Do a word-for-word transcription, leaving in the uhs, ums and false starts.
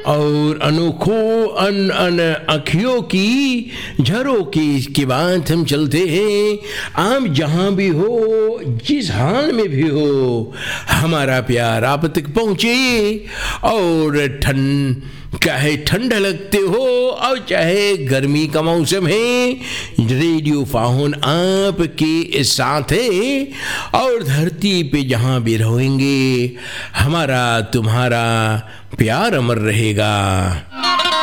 और अनोखों अन अन अखियों की झरोकी के बाद हम चलते हैं। आप जहाँ भी हो, जिस हाल में भी हो, हमारा प्यार आप तक पहुँचे। और ठंड चाहे ठंडा लगते हो और चाहे गर्मी का मौसम है, रेडियो फाउन आपके साथ है। और धरती पे जहाँ भी रहेंगे, हमारा तुम्हारा प्यार अमर रहेगा।